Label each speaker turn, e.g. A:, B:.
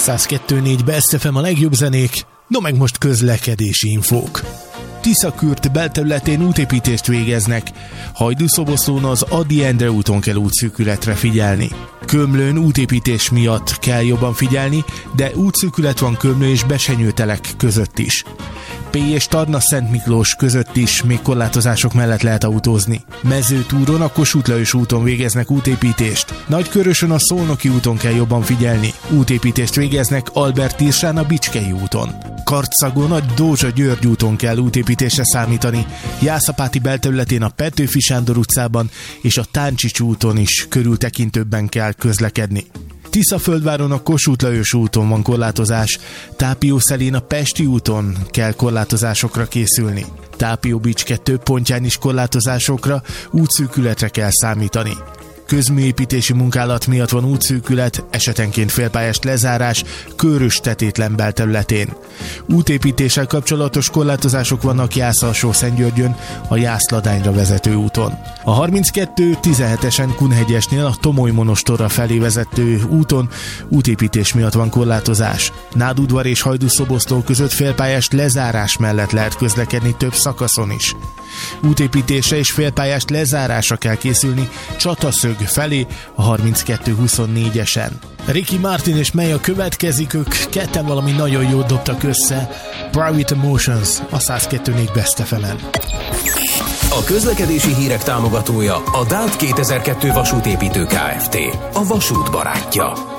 A: 102.4 Best FM a legjobb zenék, no meg most közlekedési infók. Tiszakürt belterületén útépítést végeznek. Hajdúszoboszlón az Ady Endre úton kell útszűkületre figyelni. Kőmlőn útépítés miatt kell jobban figyelni, de útszűkület van Kőmlő és Besenyőtelek között is. Pély és Tarna-Szent Miklós között is még korlátozások mellett lehet autózni. Mezőtúron a Kossuth Lajos úton végeznek útépítést. Nagykörösön a Szolnoki úton kell jobban figyelni. Útépítést végeznek Albert Tirsán a Bicskei úton. Karcagon a Dózsa-György úton kell útépítésre számítani. Jászapáti belterületén a Petőfi Sándor utcában és a Táncsics úton is körültekintőbben kell közlekedni. Tiszaföldváron a Kossuth Lajos úton van korlátozás, Tápiószelén a Pesti úton kell korlátozásokra készülni. Tápió-Bicske több pontján is korlátozásokra, útszűkületre kell számítani. Közműépítési munkálat miatt van útszűkület, esetenként félpályás lezárás Kőrös-Tetétlen belterületén. Útépítéssel kapcsolatos korlátozások vannak Jász-Alsó-Szentgyörgyön, a Jász-Ladányra vezető úton. A 32-17-esen Kunhegyesnél a Tomoly-Monostorra felé vezető úton útépítés miatt van korlátozás. Nádudvar és Hajdúszoboszló között félpályás lezárás mellett lehet közlekedni több szakaszon is. Útépítésre és félpályás lezárásra kell készülni Csataszög felé a 32-24-esen. Ricky Martin és Meja következik, ők ketten valami nagyon jót dobtak össze. Private Emotions a 102.4 Best FM-en.
B: A közlekedési hírek támogatója a DAT 2002 vasútépítő Kft. A vasút barátja.